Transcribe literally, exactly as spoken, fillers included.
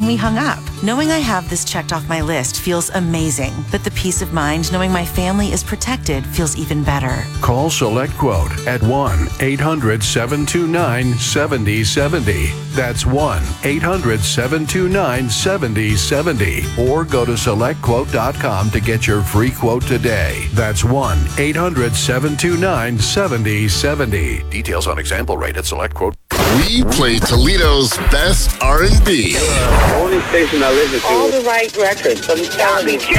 we hung up. Knowing I have this checked off my list feels amazing, but the peace of mind knowing my family is protected feels even better. Call SelectQuote at one eight hundred seven two nine seven zero seven zero. That's one eight hundred seven two nine seven zero seven zero. Or go to select quote dot com to get your free quote today. That's one eight hundred seven two nine seven zero seven zero. Details on example rate at SelectQuote. We play Toledo's best R and B. Only station I listen to. All the right records. I'm telling you.